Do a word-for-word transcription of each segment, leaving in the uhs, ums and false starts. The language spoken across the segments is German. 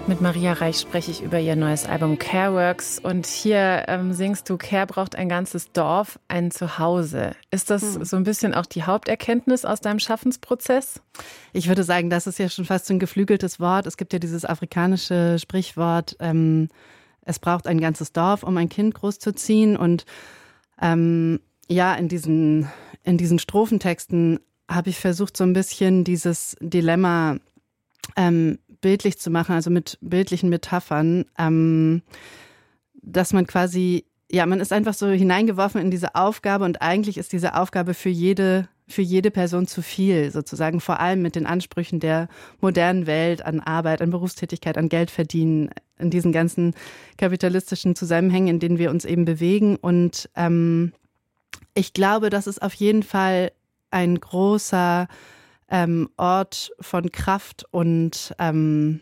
Mit Maria Reich spreche ich über ihr neues Album Careworks und hier ähm, singst du, Care braucht ein ganzes Dorf, ein Zuhause. Ist das hm. so ein bisschen auch die Haupterkenntnis aus deinem Schaffensprozess? Ich würde sagen, das ist ja schon fast so ein geflügeltes Wort. Es gibt ja dieses afrikanische Sprichwort, ähm, es braucht ein ganzes Dorf, um ein Kind großzuziehen. Und ähm, ja, in diesen, in diesen Strophentexten habe ich versucht, so ein bisschen dieses Dilemma ähm, bildlich zu machen, also mit bildlichen Metaphern, ähm, dass man quasi, ja, man ist einfach so hineingeworfen in diese Aufgabe und eigentlich ist diese Aufgabe für jede, für jede Person zu viel, sozusagen, vor allem mit den Ansprüchen der modernen Welt an Arbeit, an Berufstätigkeit, an Geld verdienen, in diesen ganzen kapitalistischen Zusammenhängen, in denen wir uns eben bewegen. Und ähm, ich glaube, das ist auf jeden Fall ein großer Ähm, Ort von Kraft und ähm,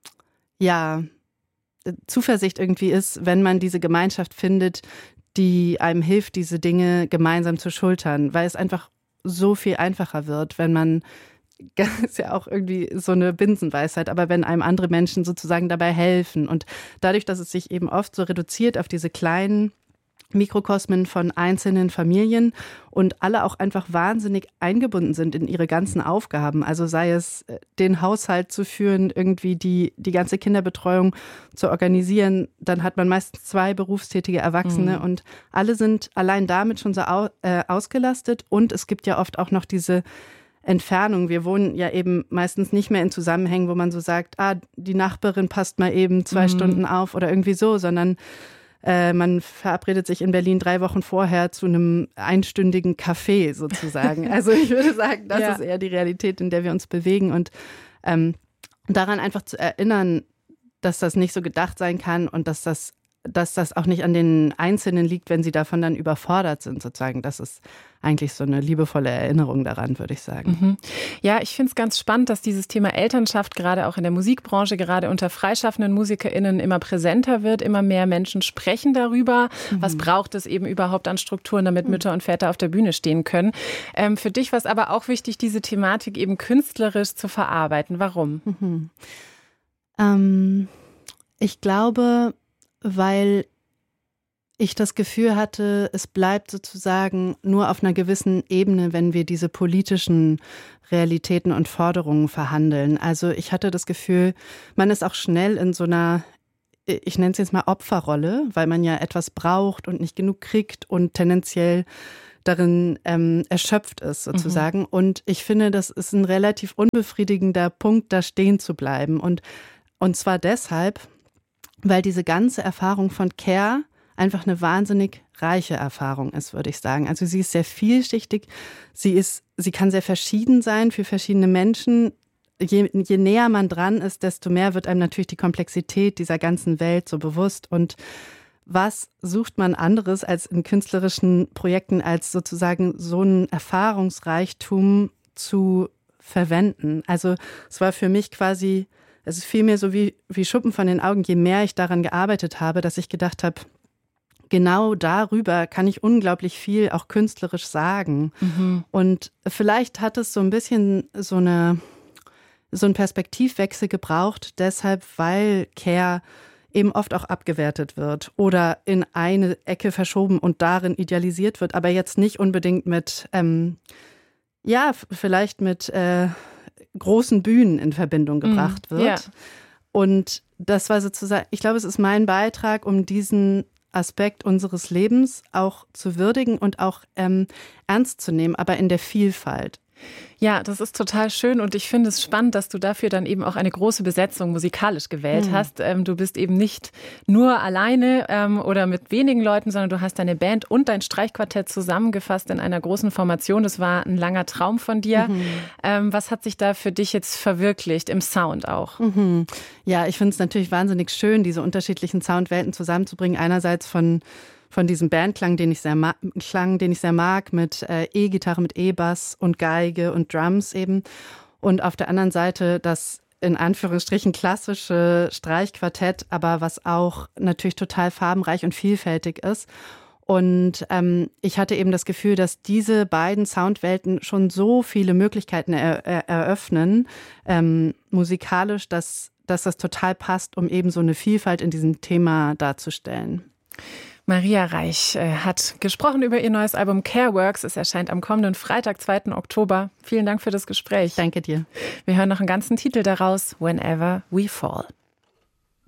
ja, Zuversicht irgendwie ist, wenn man diese Gemeinschaft findet, die einem hilft, diese Dinge gemeinsam zu schultern, weil es einfach so viel einfacher wird, wenn man, das ist ja auch irgendwie so eine Binsenweisheit, aber wenn einem andere Menschen sozusagen dabei helfen und dadurch, dass es sich eben oft so reduziert auf diese kleinen Mikrokosmen von einzelnen Familien und alle auch einfach wahnsinnig eingebunden sind in ihre ganzen Aufgaben. Also sei es, den Haushalt zu führen, irgendwie die, die ganze Kinderbetreuung zu organisieren, dann hat man meistens zwei berufstätige Erwachsene mhm. und alle sind allein damit schon so au, äh, ausgelastet und es gibt ja oft auch noch diese Entfernung. Wir wohnen ja eben meistens nicht mehr in Zusammenhängen, wo man so sagt, ah, die Nachbarin passt mal eben zwei mhm. Stunden auf oder irgendwie so, sondern Äh, man verabredet sich in Berlin drei Wochen vorher zu einem einstündigen Café sozusagen. Also ich würde sagen, das ja. ist eher die Realität, in der wir uns bewegen. Und ähm, daran einfach zu erinnern, dass das nicht so gedacht sein kann und dass das, dass das auch nicht an den Einzelnen liegt, wenn sie davon dann überfordert sind sozusagen. Das ist eigentlich so eine liebevolle Erinnerung daran, würde ich sagen. Mhm. Ja, ich finde es ganz spannend, dass dieses Thema Elternschaft gerade auch in der Musikbranche, gerade unter freischaffenden MusikerInnen immer präsenter wird. Immer mehr Menschen sprechen darüber. Mhm. Was braucht es eben überhaupt an Strukturen, damit mhm. Mütter und Väter auf der Bühne stehen können. Ähm, für dich war es aber auch wichtig, diese Thematik eben künstlerisch zu verarbeiten. Warum? Mhm. Ähm, ich glaube, weil ich das Gefühl hatte, es bleibt sozusagen nur auf einer gewissen Ebene, wenn wir diese politischen Realitäten und Forderungen verhandeln. Also ich hatte das Gefühl, man ist auch schnell in so einer, ich nenne es jetzt mal Opferrolle, weil man ja etwas braucht und nicht genug kriegt und tendenziell darin ähm, erschöpft ist sozusagen. Mhm. Und ich finde, das ist ein relativ unbefriedigender Punkt, da stehen zu bleiben. Und, und zwar deshalb, weil diese ganze Erfahrung von Care einfach eine wahnsinnig reiche Erfahrung ist, würde ich sagen. Also sie ist sehr vielschichtig, sie ist, sie kann sehr verschieden sein für verschiedene Menschen. Je, je näher man dran ist, desto mehr wird einem natürlich die Komplexität dieser ganzen Welt so bewusst. Und was sucht man anderes als in künstlerischen Projekten, als sozusagen so einen Erfahrungsreichtum zu verwenden? Also es war für mich quasi, es ist vielmehr so wie, wie Schuppen von den Augen, je mehr ich daran gearbeitet habe, dass ich gedacht habe, genau darüber kann ich unglaublich viel auch künstlerisch sagen. Mhm. Und vielleicht hat es so ein bisschen so eine, so einen Perspektivwechsel gebraucht, deshalb, weil Care eben oft auch abgewertet wird oder in eine Ecke verschoben und darin idealisiert wird, aber jetzt nicht unbedingt mit, ähm, ja, vielleicht mit äh, großen Bühnen in Verbindung gebracht mhm. wird. Ja. Und das war sozusagen, ich glaube, es ist mein Beitrag, um diesen Aspekt unseres Lebens auch zu würdigen und auch ähm, ernst zu nehmen, aber in der Vielfalt. Ja, das ist total schön und ich finde es spannend, dass du dafür dann eben auch eine große Besetzung musikalisch gewählt mhm. hast. Ähm, du bist eben nicht nur alleine ähm, oder mit wenigen Leuten, sondern du hast deine Band und dein Streichquartett zusammengefasst in einer großen Formation. Das war ein langer Traum von dir. Mhm. Ähm, was hat sich da für dich jetzt verwirklicht, im Sound auch? Mhm. Ja, ich finde es natürlich wahnsinnig schön, diese unterschiedlichen Soundwelten zusammenzubringen. Einerseits von von diesem Bandklang, den ich sehr ma- Klang, den ich sehr mag, mit äh, E-Gitarre, mit E-Bass und Geige und Drums eben. Und auf der anderen Seite das in Anführungsstrichen klassische Streichquartett, aber was auch natürlich total farbenreich und vielfältig ist. Und ähm, ich hatte eben das Gefühl, dass diese beiden Soundwelten schon so viele Möglichkeiten er- er- eröffnen, ähm, musikalisch, dass dass das total passt, um eben so eine Vielfalt in diesem Thema darzustellen. Maria Reich äh, hat gesprochen über ihr neues Album Careworks. Es erscheint am kommenden Freitag, zweiten Oktober. Vielen Dank für das Gespräch. Danke dir. Wir hören noch einen ganzen Titel daraus, Whenever We Fall.